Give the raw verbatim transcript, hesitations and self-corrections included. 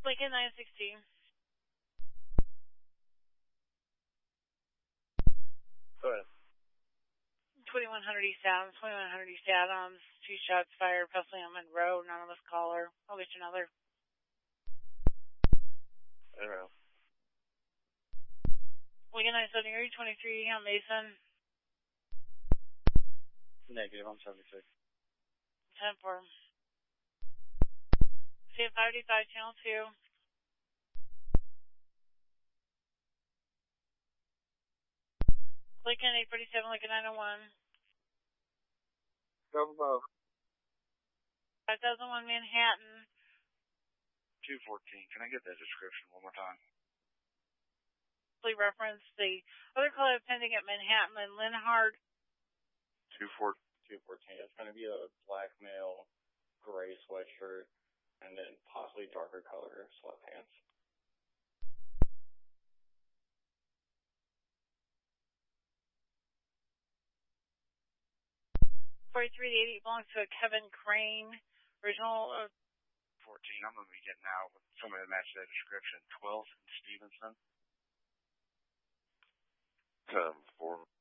Lincoln nine sixteen. Go ahead. twenty-one hundred East Adams, twenty-one hundred East Adams, two shots fired, possibly on Monroe, anonymous caller. I'll get you another. Monroe. Lincoln nine seventy, are you twenty-three on Mason? Negative, I'm seventy-six. ten four. C F five five, channel two. Lincoln eight forty-seven, Lincoln nine oh one. Go above. five thousand one Manhattan. two fourteen. Can I get that description one more time? Please reference the other caller pending at Manhattan and Linhard. two fourteen. two fourteen. It's going to be a black male, gray sweatshirt, and then possibly darker color sweatpants. forty-three eighty belongs to a Kevin Crane. Original. Uh, fourteen. I'm going to be getting out with somebody that matches that description. twelve and Stevenson. ten four.